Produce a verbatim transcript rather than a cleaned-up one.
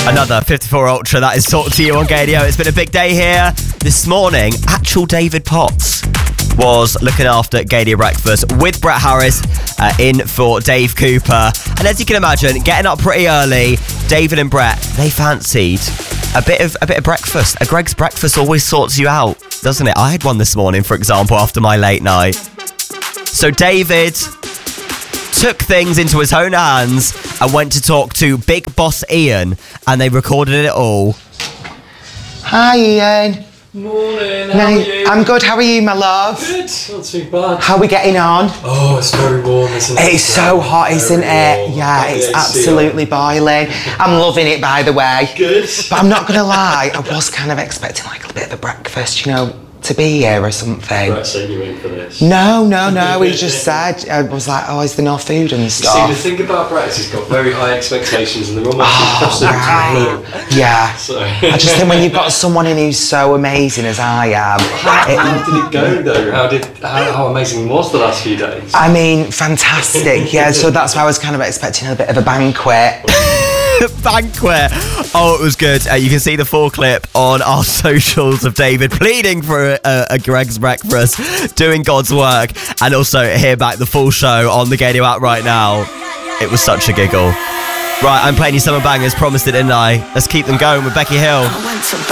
Another fifty-four Ultra that is Talk to You on Gadio. It's been a big day here. This morning, actual David Potts was looking after Gadio Breakfast with Brett Harris uh, in for Dave Cooper. And as you can imagine, getting up pretty early, David and Brett, they fancied a bit of a bit of breakfast. A Greg's breakfast always sorts you out, doesn't it? I had one this morning, for example, after my late night. So David took things into his own hands and went to talk to Big Boss Ian, and they recorded it all. Hi Ian. Morning, how are you? I'm good, how are you, my love? Good, not too bad. How are we getting on? Oh, it's very warm, isn't it? It's so hot, Very isn't it? warm. Yeah, Oh, it's yeah, absolutely boiling. I'm loving it, by the way. Good. But I'm not gonna lie, I was kind of expecting like a bit of a breakfast, you know, to be here or something. Right, sent you in for this. No, no, no, he just said, I was like, oh, is there no food and You see, stuff? the thing about Brett is he's got very high expectations and they're almost Oh, impossible right. to meet. Yeah. So. I just think when you've got someone in who's so amazing as I am, How it, did it go though? How did how, how amazing was the last few days? I mean, fantastic, yeah, so that's why I was kind of expecting a bit of a banquet. Banquet. Oh, it was good. Uh, you can see the full clip on our socials of David pleading for a, a Greg's breakfast, doing God's work, and also hear back the full show on the Gadio app right now. It was such a giggle. Right, I'm playing you summer bangers, promised it, didn't I? Let's keep them going with Becky Hill.